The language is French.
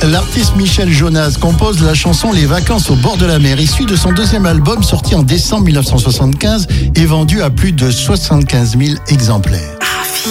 L'artiste Michel Jonas compose la chanson Les vacances au bord de la mer, issue de son deuxième album sorti en décembre 1975 et vendu à plus de 75 000 exemplaires.